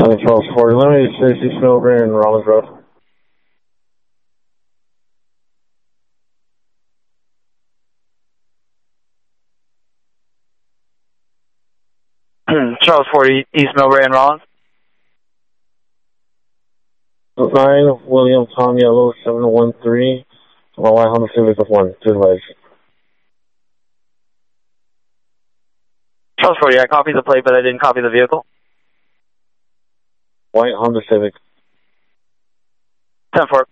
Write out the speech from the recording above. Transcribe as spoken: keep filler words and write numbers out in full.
Charles forty, let me say East Millbrae and Rollins Road. Charles forty, East Millbrae and Rollins. nine, William Tom Yellow, seven one three, one white Honda Civic with one, two legs. Charles forty, I copied the plate, but I didn't copy the vehicle. White Honda Civic. ten four.